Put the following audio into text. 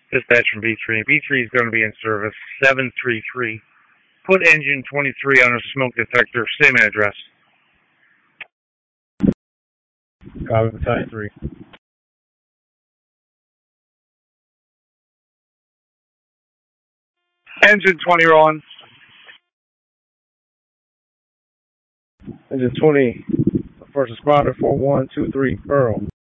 Dispatch from B3. B3 is going to be in service. 733. Put engine 23 on a smoke detector. Same address. Copy, Type 3. Engine 20 rolling. Engine 20. First responder 4123 Pearl.